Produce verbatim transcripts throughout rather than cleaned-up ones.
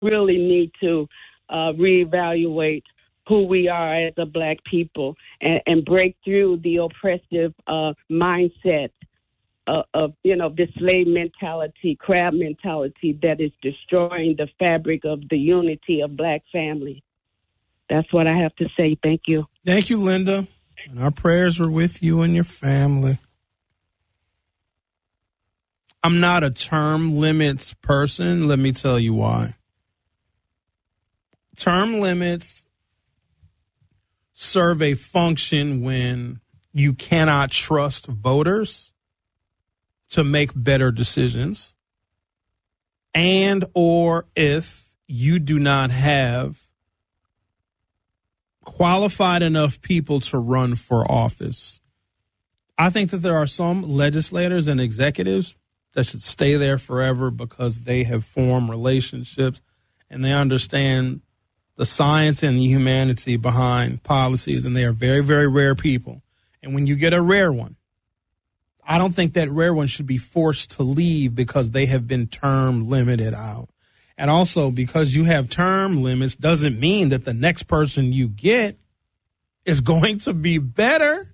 really need to uh, reevaluate who we are as a black people and, and break through the oppressive uh, mindset of, of, you know, the slave mentality, crab mentality that is destroying the fabric of the unity of black family. That's what I have to say. Thank you. Thank you, Linda. And our prayers are with you and your family. I'm not a term limits person. Let me tell you why. Term limits serve a function when you cannot trust voters to make better decisions, and or if you do not have qualified enough people to run for office. I think that there are some legislators and executives that should stay there forever because they have formed relationships and they understand the science and the humanity behind policies, and they are very, very rare people. And when you get a rare one, I don't think that rare one should be forced to leave because they have been term limited out. And also, because you have term limits doesn't mean that the next person you get is going to be better.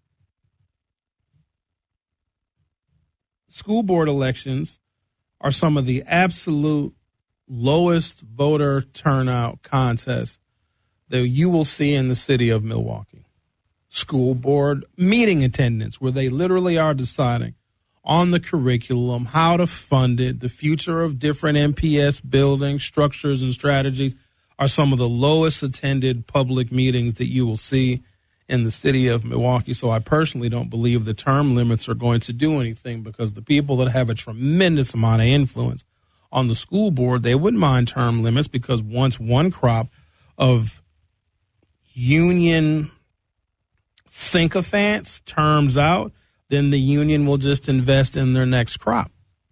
School board elections are some of the absolute lowest voter turnout contests that you will see in the city of Milwaukee. School board meeting attendance, where they literally are deciding on the curriculum, how to fund it, the future of different M P S buildings, structures, and strategies, are some of the lowest attended public meetings that you will see in the city of Milwaukee. So I personally don't believe the term limits are going to do anything, because the people that have a tremendous amount of influence on the school board, they wouldn't mind term limits, because once one crop of union sycophants terms out, then the union will just invest in their next crop.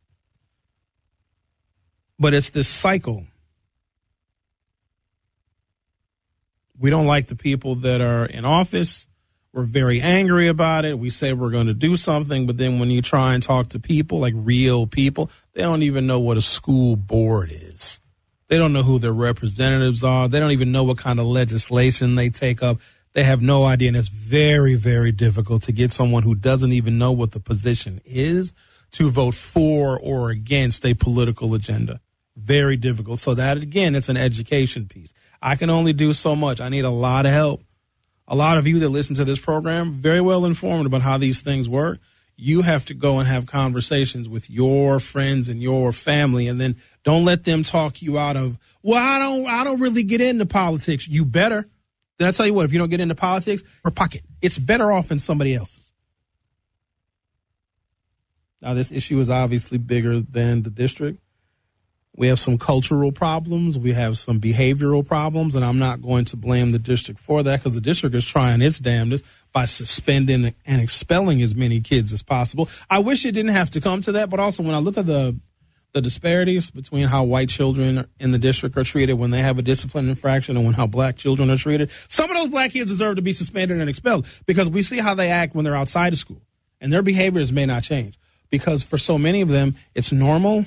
But it's this cycle. We don't like the people that are in office. We're very angry about it. We say we're going to do something, but then when you try and talk to people, like real people, they don't even know what a school board is. They don't know who their representatives are. They don't even know what kind of legislation they take up. They have no idea, and it's very, very difficult to get someone who doesn't even know what the position is to vote for or against a political agenda. Very difficult. So that, again, it's an education piece. I can only do so much. I need a lot of help. A lot of you that listen to this program, very well informed about how these things work. You have to go and have conversations with your friends and your family, and then don't let them talk you out of, well, I don't, I don't really get into politics. You better. Then I tell you what, if you don't get into politics, your pocket, it's better off in somebody else's. Now, this issue is obviously bigger than the district. We have some cultural problems. We have some behavioral problems, and I'm not going to blame the district for that, because the district is trying its damnedest by suspending and expelling as many kids as possible. I wish it didn't have to come to that, but also when I look at the the disparities between how white children in the district are treated when they have a discipline infraction and when how black children are treated, some of those black kids deserve to be suspended and expelled, because we see how they act when they're outside of school, and their behaviors may not change, because for so many of them, it's normal.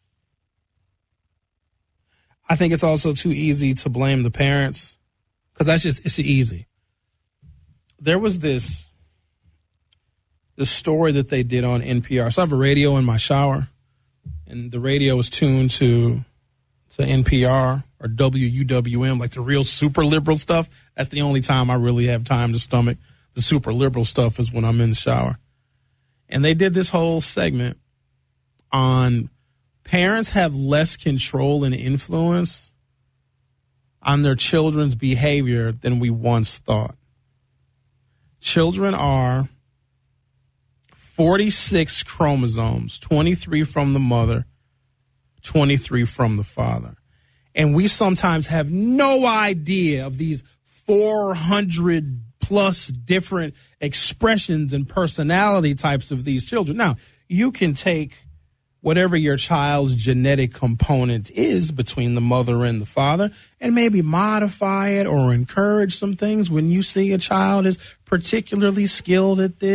I think it's also too easy to blame the parents, because that's just, it's easy. There was this, this story that they did on N P R. So I have a radio in my shower, and the radio is tuned to, to N P R or W U W M, like the real super liberal stuff. That's the only time I really have time to stomach the super liberal stuff, is when I'm in the shower. And they did this whole segment on parents have less control and influence on their children's behavior than we once thought. Children are forty-six chromosomes, twenty-three from the mother, twenty-three from the father. And we sometimes have no idea of these four hundred plus different expressions and personality types of these children. Now, you can take whatever your child's genetic component is between the mother and the father and maybe modify it or encourage some things when you see a child is particularly skilled at this.